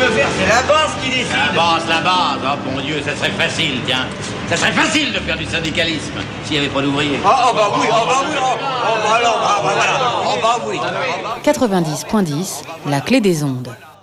veut faire, c'est la base qui décide. La base, oh mon Dieu, ça serait facile, tiens. Ça serait facile de faire du syndicalisme s'il n'y avait pas d'ouvriers. Voilà. 90.10, la clé des ondes.